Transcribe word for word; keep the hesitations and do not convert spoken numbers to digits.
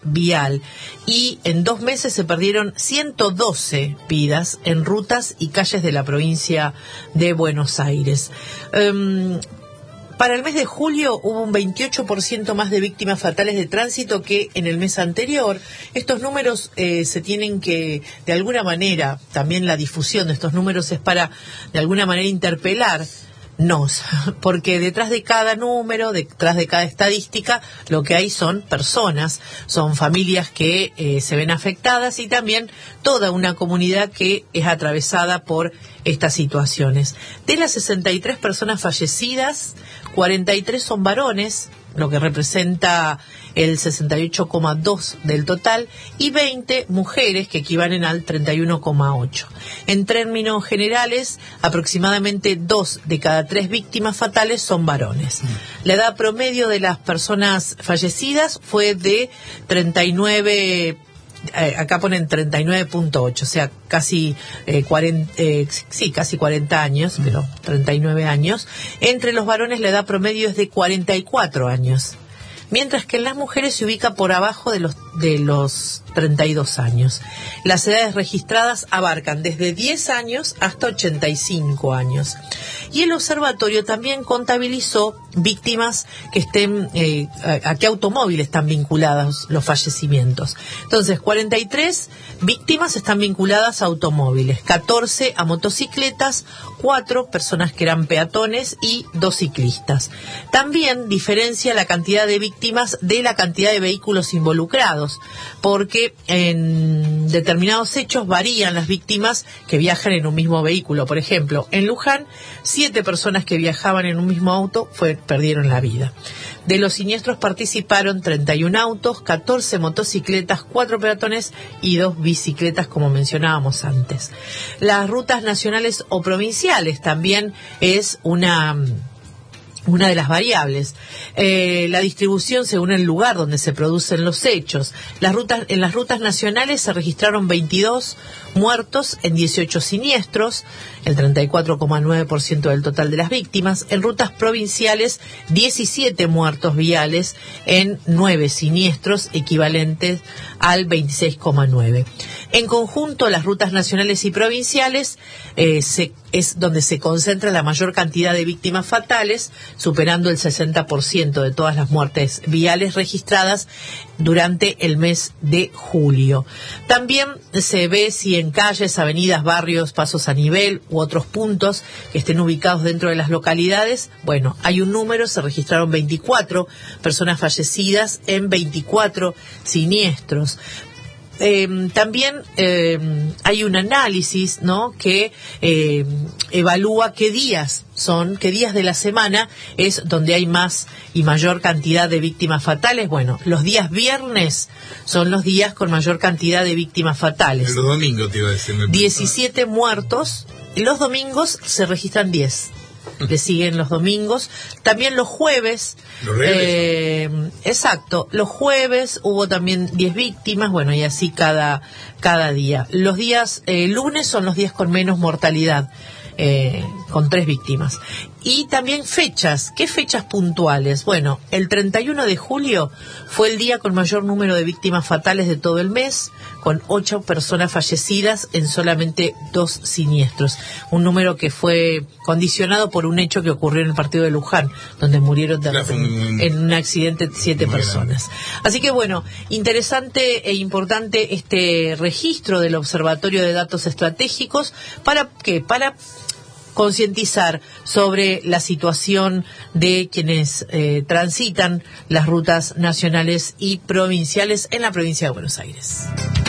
vial y en dos meses se perdieron ciento doce vidas en rutas y calles de la provincia de Buenos Aires. Um, Para el mes de julio hubo un veintiocho por ciento más de víctimas fatales de tránsito que en el mes anterior. Estos números eh, se tienen que, de alguna manera, también la difusión de estos números es para, de alguna manera, interpelar. Nos, porque detrás de cada número, detrás de cada estadística, lo que hay son personas, son familias que eh, se ven afectadas y también toda una comunidad que es atravesada por estas situaciones. De las sesenta y tres personas fallecidas, cuarenta y tres son varones, lo que representa el sesenta y ocho coma dos del total, y veinte mujeres, que equivalen al treinta y uno coma ocho. En términos generales, aproximadamente dos de cada tres víctimas fatales son varones. La edad promedio de las personas fallecidas fue de treinta y nueve, eh, acá ponen treinta y nueve punto ocho, o sea, casi eh, cuarenta, eh, sí, casi cuarenta años, pero treinta y nueve años. Entre los varones la edad promedio es de cuarenta y cuatro años. Mientras que en las mujeres se ubica por abajo de los de los treinta y dos años. Las edades registradas abarcan desde diez años hasta ochenta y cinco años. Y el observatorio también contabilizó víctimas que estén, eh, a, a qué automóviles están vinculados los fallecimientos. Entonces, cuarenta y tres víctimas están vinculadas a automóviles, catorce a motocicletas, cuatro personas que eran peatones y dos ciclistas. También diferencia la cantidad de víctimas de la cantidad de vehículos involucrados, porque en determinados hechos varían las víctimas que viajan en un mismo vehículo. Por ejemplo, en Luján, siete personas que viajaban en un mismo auto fue, perdieron la vida. De los siniestros participaron treinta y un autos, catorce motocicletas, cuatro peatones y dos bicicletas, como mencionábamos antes. Las rutas nacionales o provinciales también es una... una de las variables. Eh, la distribución según el lugar donde se producen los hechos. Las rutas, en las rutas nacionales se registraron veintidós muertos en dieciocho siniestros, el treinta y cuatro coma nueve por ciento del total de las víctimas. En rutas provinciales, diecisiete muertos viales en nueve siniestros, equivalentes al veintiséis coma nueve por ciento. En conjunto, las rutas nacionales y provinciales eh, se, es donde se concentra la mayor cantidad de víctimas fatales, superando el sesenta por ciento de todas las muertes viales registradas durante el mes de julio. También se ve si en calles, avenidas, barrios, pasos a nivel u otros puntos que estén ubicados dentro de las localidades. Bueno, hay un número, se registraron veinticuatro personas fallecidas en veinticuatro siniestros. Eh, también eh, hay un análisis, ¿no?, que eh, evalúa qué días son, qué días de la semana es donde hay más y mayor cantidad de víctimas fatales. Bueno, los días viernes son los días con mayor cantidad de víctimas fatales. Los domingos te iba a decir. diecisiete muertos, y los domingos se registran diez. Le siguen los domingos, también los jueves, los eh, exacto, los jueves hubo también diez víctimas, bueno, y así cada cada día. Los días eh, lunes son los días con menos mortalidad, eh, con tres víctimas. Y también fechas, ¿qué fechas puntuales? Bueno, el treinta y uno de julio fue el día con mayor número de víctimas fatales de todo el mes, con ocho personas fallecidas en solamente dos siniestros. Un número que fue condicionado por un hecho que ocurrió en el partido de Luján, donde murieron de, en, en un accidente siete personas. Así que bueno, interesante e importante este registro del Observatorio de Datos Estratégicos. ¿Para qué? Para concientizar sobre la situación de quienes eh, transitan las rutas nacionales y provinciales en la provincia de Buenos Aires.